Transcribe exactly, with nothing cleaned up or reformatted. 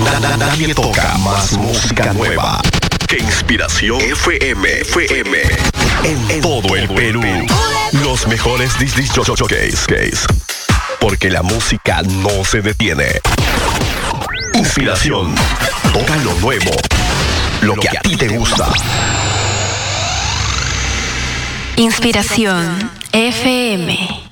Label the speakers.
Speaker 1: na- na- nadie toca más música nueva que Inspiración F M. F M. En, en todo el Perú. Los mejores disc jockeys. Case. Porque la música no se detiene. Inspiración. Toca lo nuevo. Lo que a ti te gusta.
Speaker 2: Inspiración F M.